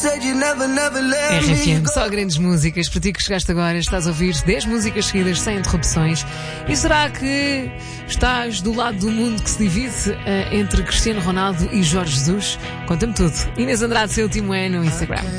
RFM, só grandes músicas. Para ti que chegaste agora, estás a ouvir 10 músicas seguidas sem interrupções. E será que estás do lado do mundo que se divide entre Cristiano Ronaldo e Jorge Jesus? Conta-me tudo. Inês Andrade, seu Timoé no Instagram.